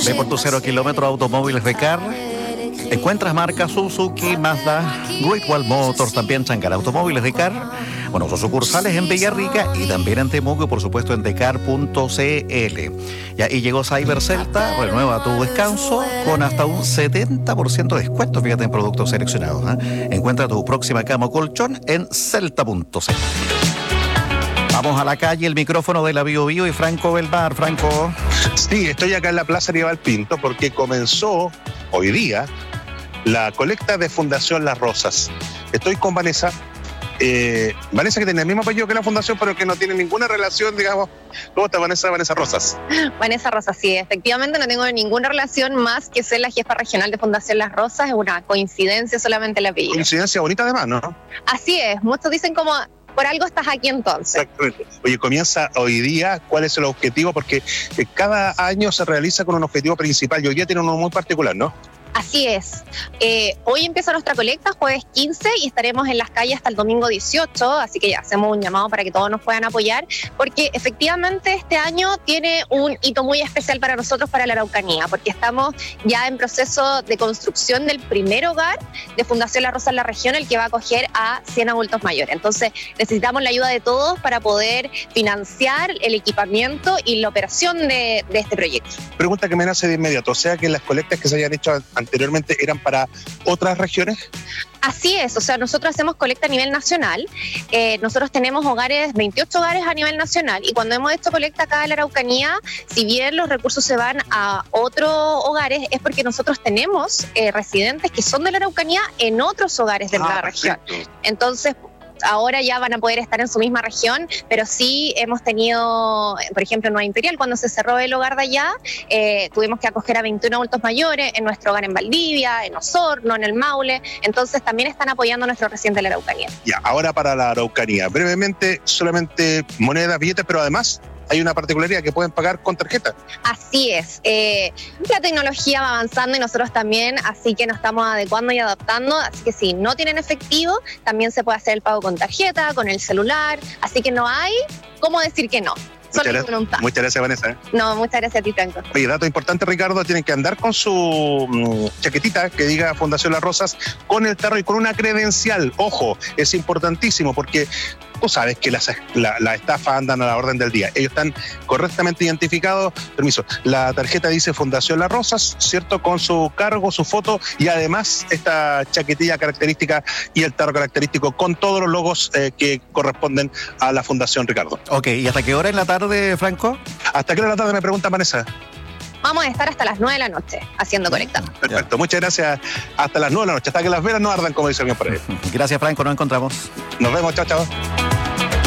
Ve por tu 0 kilómetros automóviles de CAR. Encuentras marcas Suzuki, Mazda, Great Wall Motors, también Changar Automóviles de CAR. Bueno, sus sucursales en Villarrica y también en Temuco, por supuesto en decar.cl. Ya, y llegó Cyber Celta, renueva tu descanso con hasta un 70% de descuento, fíjate, en productos seleccionados. Encuentra tu próxima cama o colchón en celta.cl. Vamos a la calle, el micrófono de la Bio Bio y Franco Belmar. Franco. Sí, estoy acá en la Plaza Aníbal Pinto porque comenzó hoy día la colecta de Fundación Las Rosas. Estoy con Vanessa. Vanessa, que tiene el mismo apellido que la fundación, pero que no tiene ninguna relación, digamos. ¿Cómo está Vanessa? Vanessa Rosas. Vanessa Rosas, sí, efectivamente no tengo ninguna relación más que ser la jefa regional de Fundación Las Rosas. Es una coincidencia solamente el apellido. Coincidencia bonita además, ¿no? Así es, muchos dicen como, por algo estás aquí entonces. Exactamente. Oye, comienza hoy día. ¿Cuál es el objetivo? Porque cada año se realiza con un objetivo principal y hoy día tiene uno muy particular, ¿no? Así es. Hoy empieza nuestra colecta, jueves 15, y estaremos en las calles hasta el domingo 18, así que ya hacemos un llamado para que todos nos puedan apoyar, porque efectivamente este año tiene un hito muy especial para nosotros, para la Araucanía, porque estamos ya en proceso de construcción del primer hogar de Fundación La Rosa en la región, el que va a acoger a 100 adultos mayores. Entonces necesitamos la ayuda de todos para poder financiar el equipamiento y la operación de este proyecto. Pregunta que me nace de inmediato, o sea que las colectas que se hayan hecho anteriormente eran para otras regiones. Así es, o sea, nosotros hacemos colecta a nivel nacional. Nosotros tenemos 28 hogares a nivel nacional, y cuando hemos hecho colecta acá en la Araucanía, si bien los recursos se van a otros hogares, es porque nosotros tenemos residentes que son de la Araucanía en otros hogares de la región. Entonces, ahora ya van a poder estar en su misma región, pero sí hemos tenido, por ejemplo, en Nueva Imperial, cuando se cerró el hogar de allá, tuvimos que acoger a 21 adultos mayores en nuestro hogar en Valdivia, en Osorno, en el Maule. Entonces también están apoyando a nuestros residentes de la Araucanía. Ya, ahora para la Araucanía, brevemente, solamente monedas, billetes, pero además hay una particularidad que pueden pagar con tarjeta. Así es. La tecnología va avanzando y nosotros también, así que nos estamos adecuando y adaptando. Así que si no tienen efectivo, también se puede hacer el pago con tarjeta, con el celular. Así que no hay cómo decir que no. Muchas gracias, Vanessa. No, muchas gracias a ti, Franco. Oye, dato importante, Ricardo, tienen que andar con su chaquetita que diga Fundación Las Rosas, con el tarro y con una credencial. Ojo, es importantísimo porque tú sabes que las estafas andan a la orden del día. Ellos están correctamente identificados. Permiso, la tarjeta dice Fundación Las Rosas, ¿cierto? Con su cargo, su foto y además esta chaquetilla característica y el tarro característico con todos los logos que corresponden a la Fundación, Ricardo. Ok, ¿y hasta qué hora en la tarde, Franco? ¿Hasta qué hora de la tarde me pregunta Vanessa? Vamos a estar hasta las 9 de la noche haciendo colecta. Perfecto, muchas gracias. Hasta las 9 de la noche, hasta que las velas no ardan, como dice alguien por ahí. Gracias, Franco, nos encontramos. Nos vemos, chao, chao.